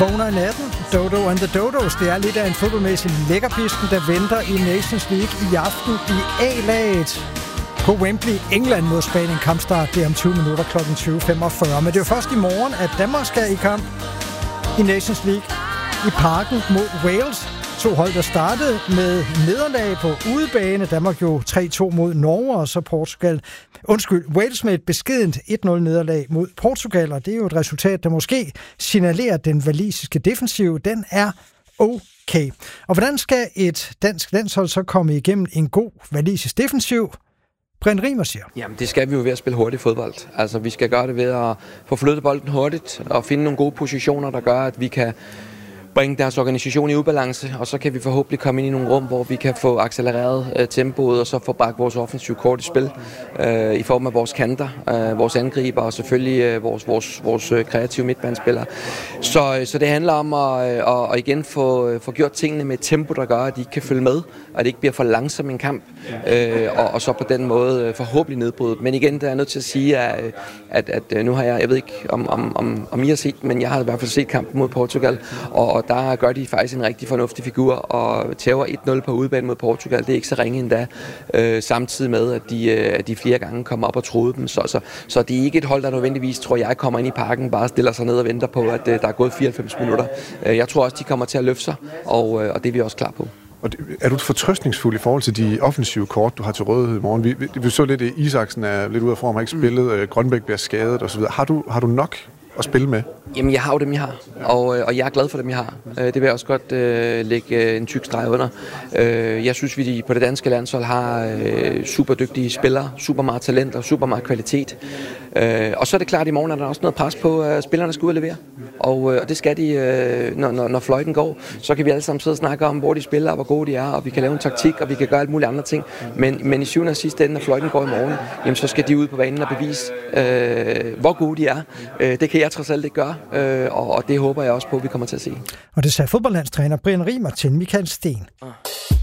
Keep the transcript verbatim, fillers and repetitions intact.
Vågner i natten. Dodo and the Dodos. Det er lidt af en fodboldmæssig lækkerbisken, der venter i Nations League i aften i A-laget på Wembley, England mod Spanien. Kampstart det er om tyve minutter klokken tyve femogfyrre. Men det er jo først i morgen, at Danmark skal i kamp i Nations League i Parken mod Wales. To hold, der startede med nederlag på udebane. Danmark jo tre to mod Norge, og så Portugal. Undskyld, Wales med et beskedent et nul nederlag mod Portugal, og det er jo et resultat, der måske signalerer, at den walisiske defensiv, den er okay. Og hvordan skal et dansk landshold så komme igennem en god walisisk defensiv? Brian Riemer siger. Jamen, det skal vi jo ved at spille hurtigt fodbold. Altså, vi skal gøre det ved at få flyttet bolden hurtigt og finde nogle gode positioner, der gør, at vi kan bringe deres organisation i ubalance, og så kan vi forhåbentlig komme ind i nogle rum, hvor vi kan få accelereret øh, tempoet, og så få bragt vores offensive kort i spil øh, i form af vores kanter, øh, vores angriber og selvfølgelig øh, vores, vores, vores kreative midtbanespillere. Så, så det handler om at, at, at igen få, få gjort tingene med et tempo, der gør, at de ikke kan følge med, og det ikke bliver for langsom en kamp, øh, og, og så på den måde forhåbentlig nedbrydet. Men igen, der er jeg nødt til at sige, at, at, at nu har jeg, jeg ved ikke om, om, om, om I har set, men jeg har i hvert fald set kampen mod Portugal, og der gør de faktisk en rigtig fornuftig figur og tæver et nul på udebane mod Portugal. Det er ikke så ringe endda, øh, samtidig med, at de, øh, at de flere gange kommer op og troede dem. Så, så, så det er ikke et hold, der nødvendigvis, tror jeg, kommer ind i parken, bare stiller sig ned og venter på, at øh, der er gået fireoghalvfems minutter. Jeg tror også, de kommer til at løfte sig, og, øh, og det er vi også klar på. Og er du fortrøstningsfuld i forhold til de offensive kort, du har til rådighed i morgen? Vi, vi, vi så lidt, at Isaksen er lidt ude af form, har ikke spillet, mm. Grønbæk bliver skadet osv. Har du, har du nok at spille med? Jamen, jeg har jo dem, jeg har, og, og jeg er glad for dem, jeg har. Det vil jeg også godt øh, lægge en tyk streg under. Jeg synes, vi på det danske landshold har øh, super dygtige spillere, super meget talent og super meget kvalitet. Og så er det klart, at i morgen er der også noget pres på, at spillerne skal ud og levere. Og, og det skal de, øh, når, når, når fløjten går. Så kan vi alle sammen sidde og snakke om, hvor de spiller, og hvor gode de er, og vi kan lave en taktik, og vi kan gøre alt muligt andre ting. Men, men i syvende og sidste ende, når fløjten går i morgen, jamen, så skal de ud på banen og bevise, øh, hvor gode de er. Det kan jeg trods alt ikke gøre, øh, og, og det håber jeg også på, at vi kommer til at se. Og det sagde fodboldlandstræner Brian Riemer til Michael Sten. Ah.